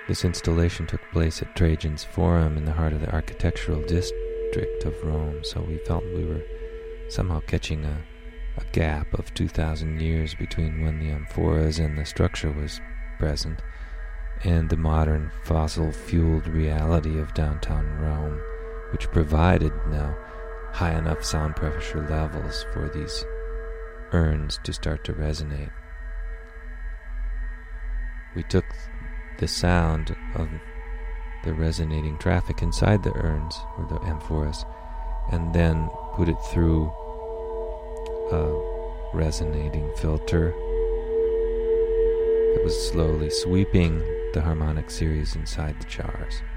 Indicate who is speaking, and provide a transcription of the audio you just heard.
Speaker 1: This installation took place at Trajan's Forum in the heart of the architectural district of Rome, so we felt we were somehow catching a gap of 2,000 years between when the amphoras and the structure was present and the modern fossil-fueled reality of downtown Rome, which provided now high enough sound pressure levels for these urns to start to resonate. We took the sound of the resonating traffic inside the urns, or the amphoras, and then put it through a resonating filter that was slowly sweeping the harmonic series inside the jars.